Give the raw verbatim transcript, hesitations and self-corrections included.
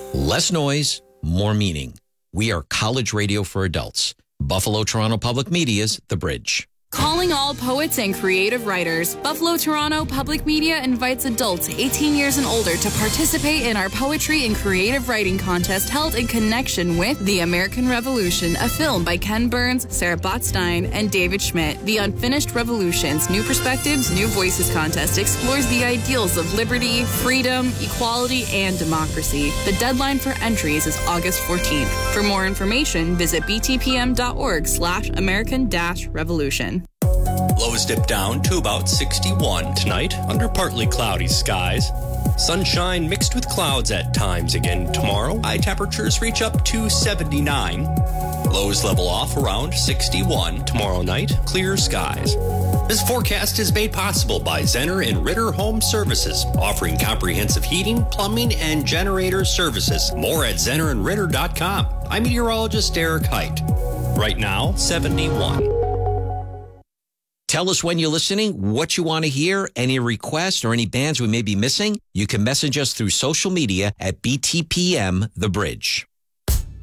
Less noise, more meaning. We are college radio for adults. Buffalo Toronto Public Media's The Bridge. Calling all poets and creative writers, Buffalo Toronto Public Media invites adults eighteen years and older to participate in our poetry and creative writing contest held in connection with The American Revolution, a film by Ken Burns, Sarah Botstein, and David Schmidt. The Unfinished Revolutions, New Perspectives, New Voices contest explores the ideals of liberty, freedom, equality, and democracy. The deadline for entries is August fourteenth. For more information, visit btpm.org slash American dash revolution. Lows dip down to about sixty-one tonight under partly cloudy skies. Sunshine mixed with clouds at times again tomorrow. High temperatures reach up to seventy-nine. Lows level off around sixty-one tomorrow night. Clear skies. This forecast is made possible by Zenner and Ritter Home Services, offering comprehensive heating, plumbing, and generator services. More at zenner and ritter dot com. I'm meteorologist Derek Height. Right now, seventy-one. Tell us when you're listening, what you want to hear, any requests or any bands we may be missing. You can message us through social media at B T P M The Bridge.